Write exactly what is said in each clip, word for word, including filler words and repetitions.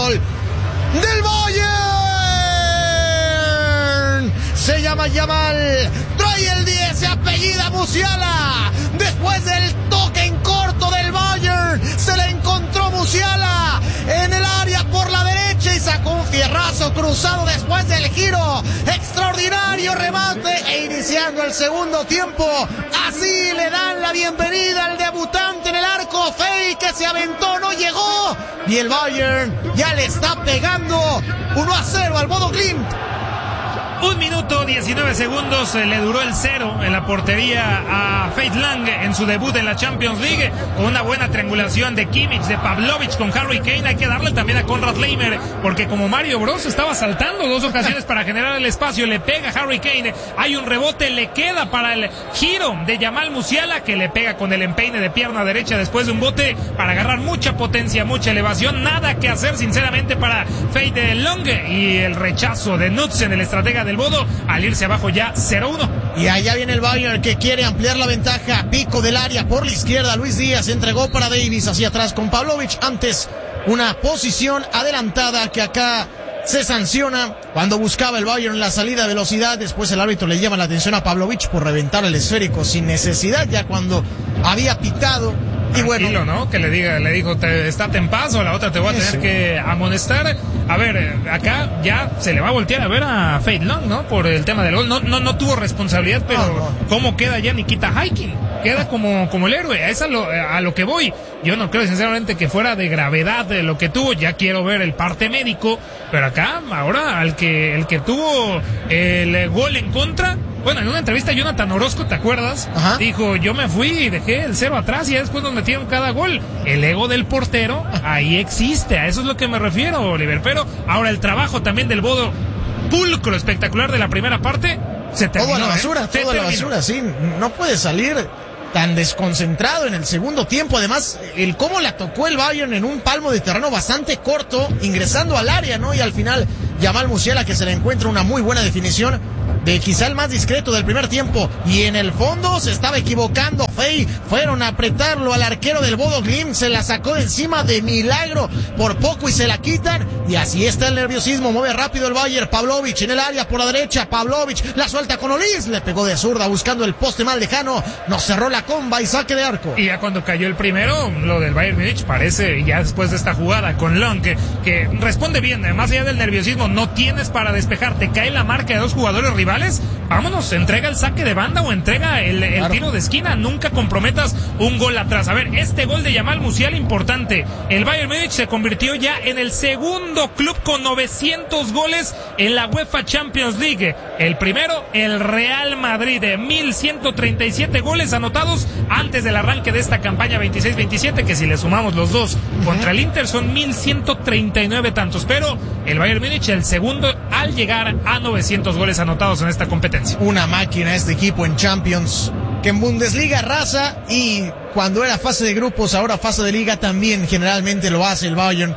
gol del Bayern. Se llama Yamal, trae el diez, se apellida Musiala. Después del toque en corto del Bayern, se le encontró Musiala en el área por la derecha y sacó un fierrazo cruzado después del giro. Extraordinario remate e iniciando el segundo tiempo. Así le dan la bienvenida al debutante en el arco. Fey, que se aventó, no llegó. Y el Bayern ya le está pegando uno a cero al Bodo Glimt. Un minuto diecinueve segundos eh, le duró el cero en la portería a Faith Lang en su debut en la Champions League. Una buena triangulación de Kimmich, de Pavlovic con Harry Kane. Hay que darle también a Konrad Laimer, porque como Mario Bros estaba saltando dos ocasiones para generar el espacio, le pega a Harry Kane. Hay un rebote, le queda para el giro de Yamal Musiala, que le pega con el empeine de pierna derecha después de un bote para agarrar mucha potencia, mucha elevación. Nada que hacer sinceramente para Faith Lang, y el rechazo de Knudsen, el estratega del Bodo, al irse abajo ya cero uno. Y allá viene el Bayern, que quiere ampliar la ventaja. Pico del área por la izquierda, Luis Díaz entregó para Davis hacia atrás con Pavlovic. Antes una posición adelantada que acá se sanciona cuando buscaba el Bayern la salida de velocidad. Después el árbitro le llama la atención a Pavlovic por reventar el esférico sin necesidad, ya cuando había pitado. Y Tranquilo, bueno, ¿no? Que le diga, le dijo, te, estate en paz, o la otra te voy a tener eso. que amonestar. A ver, acá ya se le va a voltear a ver a Faith Lang, ¿no? Por el tema del gol. No, no, no tuvo responsabilidad, pero No, no. ¿cómo queda ya Nikita Haikin? Queda como, como el héroe. A eso a lo, a lo que voy. Yo no creo sinceramente que fuera de gravedad de lo que tuvo. Ya quiero ver el parte médico. Pero acá, ahora, al que, el que tuvo el gol en contra. Bueno, en una entrevista Jonathan Orozco, ¿te acuerdas? Ajá. Dijo, yo me fui y dejé el cero atrás y ya después nos metieron cada gol. El ego del portero ahí existe, a eso es lo que me refiero, Oliver. Pero ahora el trabajo también del Bodo, pulcro, espectacular de la primera parte, se terminó. todo a la basura, ¿eh? Se todo a la terminó. basura, sí. No puede salir tan desconcentrado en el segundo tiempo. Además, el cómo la tocó el Bayern en un palmo de terreno bastante corto, ingresando al área, ¿no? Y al final, Yamal Musiala, que se le encuentra una muy buena definición de quizá el más discreto del primer tiempo, y en el fondo se estaba equivocando Fey. Fueron a apretarlo al arquero del Bodo Glimt, se la sacó de encima de milagro por poco y se la quitan, y así está el nerviosismo. Mueve rápido el Bayern. Pavlovic en el área por la derecha, Pavlovic la suelta con Olís, le pegó de zurda buscando el poste mal lejano, nos cerró la comba y saque de arco. Y ya cuando cayó el primero, lo del Bayern Múnich parece, ya después de esta jugada con Long, que, que responde bien, más allá del nerviosismo, no tienes para despejar, te cae la marca de dos jugadores rivales, vámonos, entrega el saque de banda o entrega el, el Claro. tiro de esquina, nunca comprometas un gol atrás. A ver, este gol de Yamal Musiala importante. El Bayern Múnich se convirtió ya en el segundo club con novecientos goles en la UEFA Champions League. El primero, el Real Madrid, de mil ciento treinta y siete goles anotados antes del arranque de esta campaña veintiséis veintisiete, que si le sumamos los dos contra el Inter son mil ciento treinta y nueve tantos, pero el Bayern Múnich el segundo al llegar a novecientos goles anotados en esta competencia. Una máquina este equipo en Champions, que en Bundesliga arrasa, y cuando era fase de grupos, ahora fase de liga también generalmente lo hace el Bayern.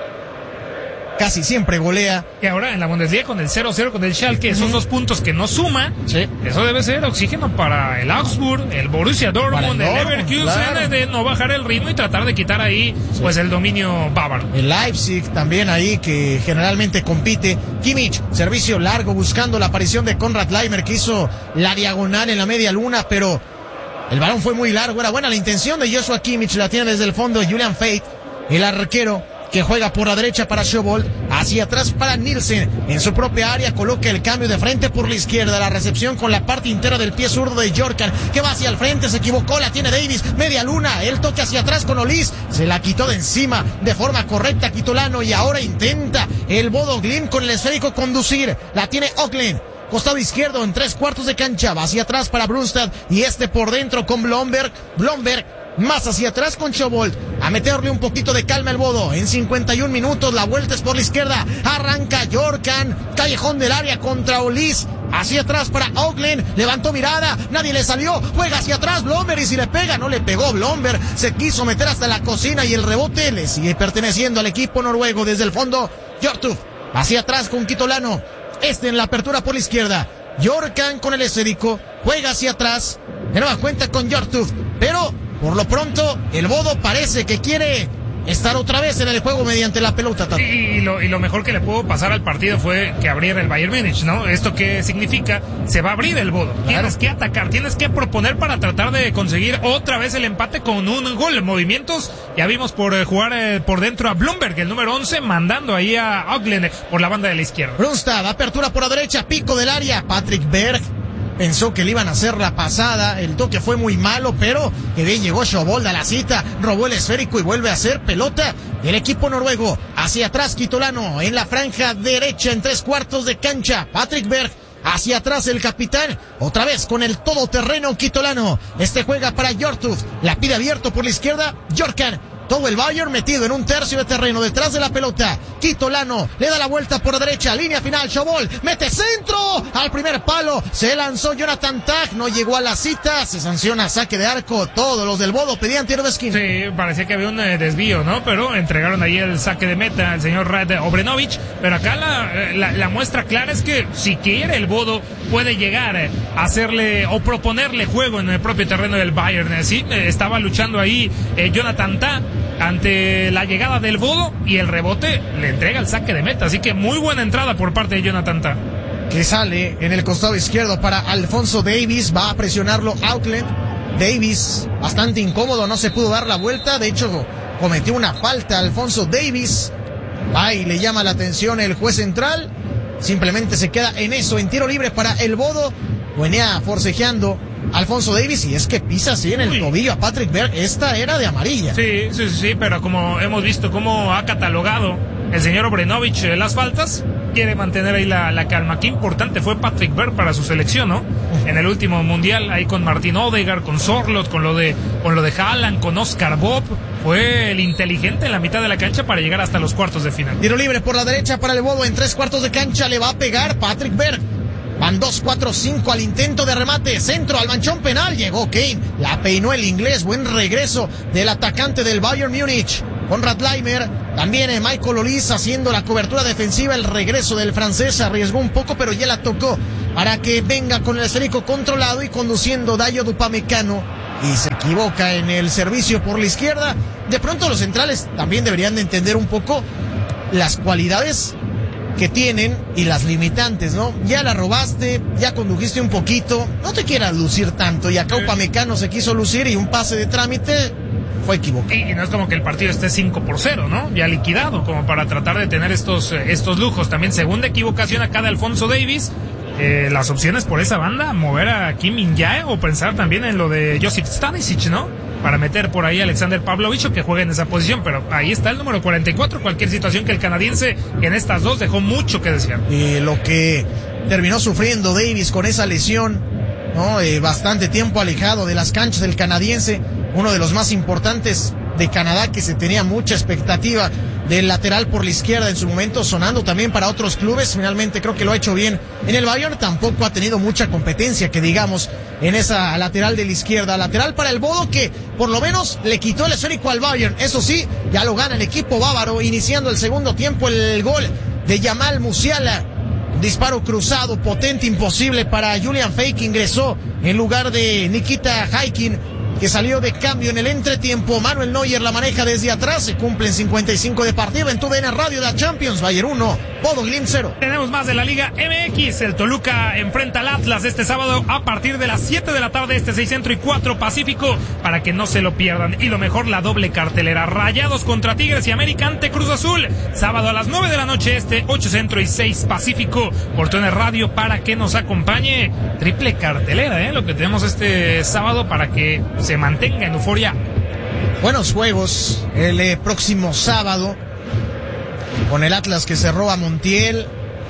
Casi siempre golea. Y ahora en la Bundesliga con el cero cero con el Schalke, esos dos puntos que no suma, Sí. eso debe ser oxígeno para el Augsburg, el Borussia Dortmund, el el Dortmund, Leverkusen, claro. de no bajar el ritmo y tratar de quitar ahí pues el dominio bávaro. El Leipzig también ahí, que generalmente compite. Kimmich, servicio largo buscando la aparición de Konrad Laimer, que hizo la diagonal en la media luna, pero el balón fue muy largo. Era buena la intención de Joshua Kimmich, la tiene desde el fondo Julian Fate, el arquero, que juega por la derecha para Sjobold, hacia atrás para Nielsen, en su propia área coloca el cambio de frente por la izquierda, la recepción con la parte entera del pie zurdo de Jorkan, que va hacia el frente, se equivocó, la tiene Davis, media luna, el toque hacia atrás con Olís, se la quitó de encima de forma correcta Quitolano, y ahora intenta el Bodo Glimt con el esférico conducir, la tiene Oakland, costado izquierdo en tres cuartos de cancha, va hacia atrás para Brunstad, y este por dentro con Blomberg, Blomberg más hacia atrás con Sjobold, a meterle un poquito de calma al Bodo. En cincuenta y un minutos, la vuelta es por la izquierda, arranca Jorkan, callejón del área contra Olís, hacia atrás para Oakland, levantó mirada, nadie le salió, juega hacia atrás Blomberg, y si le pega, no le pegó Blomberg, se quiso meter hasta la cocina, y el rebote le sigue perteneciendo al equipo noruego. Desde el fondo, Jortuf, hacia atrás con Quitolano, este en la apertura por la izquierda, Jorkan con el esférico, juega hacia atrás, de nueva cuenta con Jortuf, pero por lo pronto, el Bodo parece que quiere estar otra vez en el juego mediante la pelota. Y, y, lo, y lo mejor que le pudo pasar al partido fue que abriera el Bayern Múnich, ¿no? ¿Esto qué significa? Se va a abrir el bodo. Claro. Tienes que atacar, tienes que proponer para tratar de conseguir otra vez el empate con un gol. Movimientos, ya vimos por eh, jugar eh, por dentro a Blumberg, el número once, mandando ahí a Auckland por la banda de la izquierda. Brunstad, apertura por la derecha, pico del área, Patrick Berg pensó que le iban a hacer la pasada, el toque fue muy malo, pero que bien llegó Sjovold a la cita, robó el esférico y vuelve a hacer pelota del equipo noruego. Hacia atrás Kitolano, en la franja derecha, en tres cuartos de cancha, Patrick Berg. Hacia atrás el capitán, otra vez con el todoterreno Kitolano. Este juega para Hjortuf, la pide abierto por la izquierda, Jorkan. Todo el Bayern metido en un tercio de terreno detrás de la pelota. Kitolano le da la vuelta por la derecha, línea final, Sjovold mete centro al primer palo, se lanzó Jonathan Tah, no llegó a la cita, se sanciona saque de arco. Todos los del Bodo pedían tiro de esquina. Sí, parecía que había un eh, desvío, ¿no? Pero entregaron ahí el saque de meta al señor Rad Obrenovic. Pero acá la, la, la muestra clara es que si quiere el Bodo puede llegar a hacerle o proponerle juego en el propio terreno del Bayern. Sí, estaba luchando ahí eh, Jonathan Tah ante la llegada del Bodo y el rebote le entrega el saque de meta, así que muy buena entrada por parte de Jonathan Tah. Que sale en el costado izquierdo para Alphonso Davies, va a presionarlo Auckland. Davies bastante incómodo, no se pudo dar la vuelta, de hecho cometió una falta Alphonso Davies. Ahí le llama la atención el juez central, simplemente se queda en eso, en tiro libre para el Bodo. Venía forcejeando Alphonso Davies y es que pisa así en el Uy. tobillo a Patrick Berg. Esta era de amarilla. Sí, sí, sí, pero como hemos visto cómo ha catalogado el señor Obrenovic eh, las faltas, quiere mantener ahí la, la calma. Qué importante fue Patrick Berg para su selección, ¿no? En el último mundial, ahí con Martin Odegaard, con Sorloth, con lo de con lo de Haaland, con Oscar Bob. Fue el inteligente en la mitad de la cancha para llegar hasta los cuartos de final. Tiro libre por la derecha para el Bodo en tres cuartos de cancha, le va a pegar Patrick Berg. Van dos, cuatro, cinco al intento de remate. Centro al manchón penal. Llegó Kane. La peinó el inglés. Buen regreso del atacante del Bayern Múnich. Konrad Laimer. También eh, Michael Olise haciendo la cobertura defensiva. El regreso del francés arriesgó un poco, pero ya la tocó para que venga con el esférico controlado y conduciendo Dayo Upamecano. Y se equivoca en el servicio por la izquierda. De pronto los centrales también deberían de entender un poco las cualidades que tienen y las limitantes, ¿no? Ya la robaste, ya condujiste un poquito, no te quieras lucir tanto, y acá Upamecano se quiso lucir y un pase de trámite fue equivocado. Y, y no es como que el partido esté cinco por cero, ¿no? Ya liquidado, como para tratar de tener estos, estos lujos. También segunda equivocación acá de Alphonso Davies. Eh, las opciones por esa banda, mover a Kim Min-jae o pensar también en lo de Josip Stanisic, ¿no? Para meter por ahí a Alexander Pavlovich que juegue en esa posición, pero ahí está el número cuarenta y cuatro, cualquier situación que el canadiense en estas dos dejó mucho que desear. Y lo que terminó sufriendo Davies con esa lesión, ¿no? Eh, bastante tiempo alejado de las canchas del canadiense, uno de los más importantes de Canadá, que se tenía mucha expectativa del lateral por la izquierda en su momento, sonando también para otros clubes. Finalmente creo que lo ha hecho bien en el Bayern. Tampoco ha tenido mucha competencia, que digamos, en esa lateral de la izquierda. Lateral para el Bodo, que por lo menos le quitó el esférico al Bayern. Eso sí, ya lo gana el equipo bávaro, iniciando el segundo tiempo. El gol de Jamal Musiala, disparo cruzado, potente, imposible para Julian Fay, que ingresó en lugar de Nikita Haikin, que salió de cambio en el entretiempo. Manuel Neuer la maneja desde atrás. Se cumplen cincuenta y cinco de partido en tu D N Radio de la Champions. Bayern uno, Bodo Glimt cero. Tenemos más de la Liga M X. El Toluca enfrenta al Atlas este sábado a partir de las siete de la tarde, este seis Centro y cuatro Pacífico, para que no se lo pierdan. Y lo mejor, la doble cartelera: Rayados contra Tigres y América ante Cruz Azul. Sábado a las nueve de la noche, este ocho Centro y seis Pacífico, por tu D N Radio, para que nos acompañe. Triple cartelera, ¿eh? Lo que tenemos este sábado para que se mantenga en euforia. Buenos juegos el eh, próximo sábado, con el Atlas que cerró a Montiel,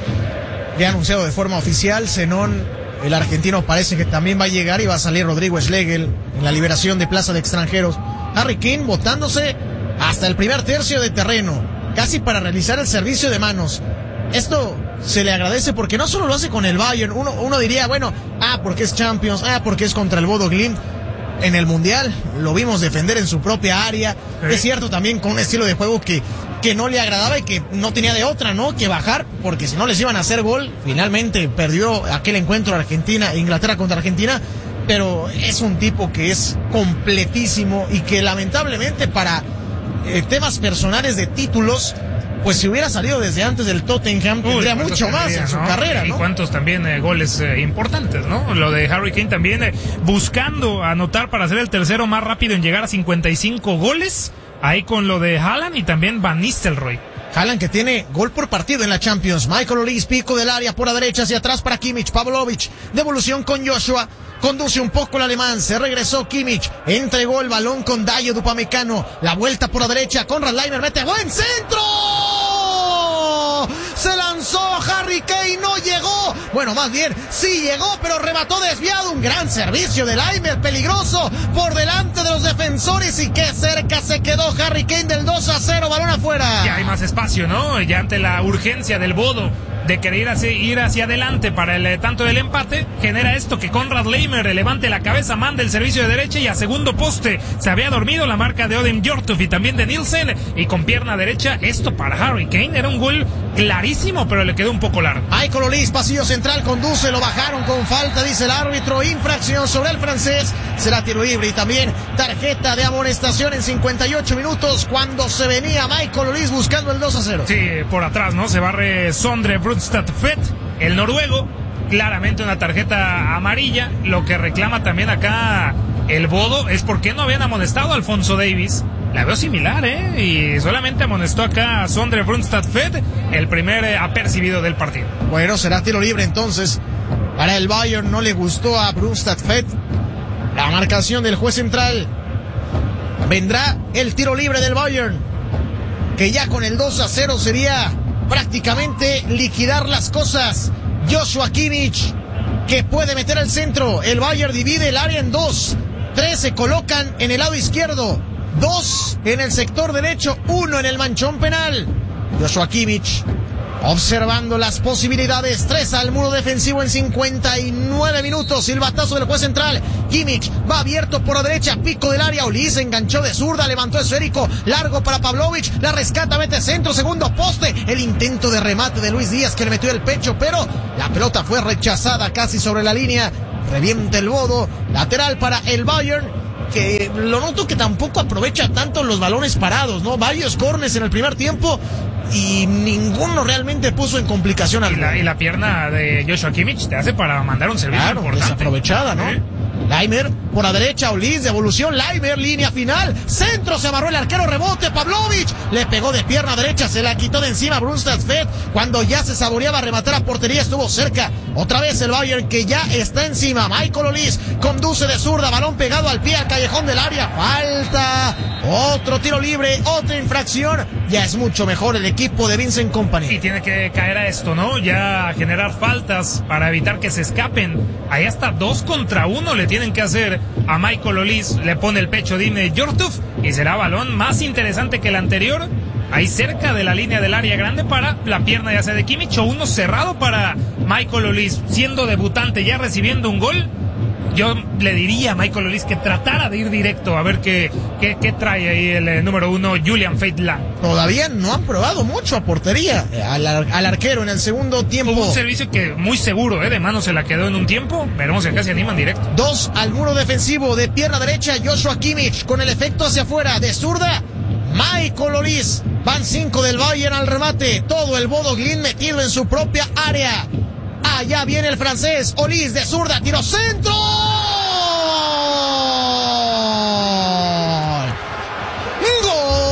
ya anunciado de forma oficial. Zenón, el argentino, parece que también va a llegar, y va a salir Rodrigo Schlegel en la liberación de plaza de extranjeros. Harry Kane botándose hasta el primer tercio de terreno, casi para realizar el servicio de manos. Esto se le agradece porque no solo lo hace con el Bayern. Uno, uno diría, bueno, ah, porque es Champions, ah, porque es contra el Bodo Glimt. En el Mundial lo vimos defender en su propia área. Sí. Es cierto, también con un estilo de juego que, que no le agradaba y que no tenía de otra, ¿no?, que bajar, porque si no les iban a hacer gol. Finalmente perdió aquel encuentro Argentina, Inglaterra contra Argentina, pero es un tipo que es completísimo y que lamentablemente para eh, temas personales de títulos, pues si hubiera salido desde antes del Tottenham, Uy, tendría mucho más en su ¿no? carrera, ¿no? Y cuántos también eh, goles eh, importantes, ¿no? Lo de Harry Kane también eh, buscando anotar para ser el tercero más rápido en llegar a cincuenta y cinco goles, ahí con lo de Haaland y también Van Nistelrooy. Haaland que tiene gol por partido en la Champions. Michael Olise, pico del área por la derecha hacia atrás para Kimmich. Pavlovic, devolución con Joshua. Conduce un poco el alemán, se regresó Kimmich, entregó el balón con Dayo Upamecano, la vuelta por la derecha, Konrad Laimer mete buen centro, se lanzó Harry Kane, no llegó, bueno más bien sí llegó pero remató desviado, un gran servicio de Laimer, peligroso por delante de los defensores y qué cerca se quedó Harry Kane del dos a cero, balón afuera. Ya hay más espacio, ¿no? Ya ante la urgencia del Bodo de querer ir hacia, ir hacia adelante para el eh, tanto del empate, genera esto que Konrad Laimer levante la cabeza, manda el servicio de derecha y a segundo poste se había dormido la marca de Odin Hjortuf y también de Nielsen y con pierna derecha, esto para Harry Kane era un gol clarísimo pero le quedó un poco largo. Michael Olise, pasillo central, conduce, lo bajaron con falta, dice el árbitro, infracción sobre el francés, será tiro libre y también tarjeta de amonestación en cincuenta y ocho minutos cuando se venía Michael Olise buscando el dos a cero. Sí, por atrás, ¿no? Se barre Sondre Brunstad-Fett, el noruego, claramente una tarjeta amarilla. Lo que reclama también acá el Bodo es por qué no habían amonestado a Alfonso Davies. La veo similar, ¿eh? Y solamente amonestó acá a Sondre Brunstad-Fett, el primer eh, apercibido del partido. Bueno, será tiro libre entonces. Para el Bayern no le gustó a Brunstad-Fett la marcación del juez central. Vendrá el tiro libre del Bayern, que ya con el dos a cero sería prácticamente liquidar las cosas. Joshua Kimmich, que puede meter al centro. El Bayern divide el área en dos. Tres se colocan en el lado izquierdo, dos en el sector derecho, uno en el manchón penal. Joshua Kimmich observando las posibilidades, tres al muro defensivo en cincuenta y nueve minutos, silbatazo del juez central, Kimmich va abierto por la derecha, pico del área, Olise enganchó de zurda, levantó esférico, largo para Pavlovic, la rescata, mete centro, segundo poste, el intento de remate de Luis Díaz que le metió el pecho, pero la pelota fue rechazada casi sobre la línea, revienta el Bodo, lateral para el Bayern, que lo noto que tampoco aprovecha tanto los balones parados, ¿no? Varios corners en el primer tiempo y ninguno realmente puso en complicación al y la, y la pierna de Joshua Kimmich te hace para mandar un servicio claro, importante. Desaprovechada, ¿no? ¿Eh? Laimer por la derecha, Olise, devolución, Laimer, línea final, centro, se amarró el arquero, rebote, Pavlovic, le pegó de pierna derecha, se la quitó de encima Brunstad-Fett, cuando ya se saboreaba rematar a portería, estuvo cerca, otra vez el Bayern que ya está encima, Michael Olise, conduce de zurda, balón pegado al pie, al callejón del área, falta, otro tiro libre, otra infracción, ya es mucho mejor el equipo de Vincent Kompany. Y tiene que caer a esto, ¿no? Ya generar faltas para evitar que se escapen, ahí hasta dos contra uno le tienen que hacer a Michael Olise, le pone el pecho Odin Hjortuf y será balón más interesante que el anterior, ahí cerca de la línea del área grande para la pierna ya sea de Kimmich o uno cerrado para Michael Olise, siendo debutante ya recibiendo un gol. Yo le diría a Michael Olise que tratara de ir directo a ver qué, qué, qué trae ahí el eh, número uno, Julian Feitland. Todavía no han probado mucho a portería al, al arquero en el segundo tiempo. Hubo un servicio que muy seguro, eh, de mano se la quedó en un tiempo. Veremos si acá se animan directo. Dos al muro defensivo de pierna derecha, Joshua Kimmich con el efecto hacia afuera, de zurda, Michael Olise. Van cinco del Bayern al remate, todo el Bodo Glimt metido en su propia área. Allá viene el francés, Olise de zurda, tiro centro.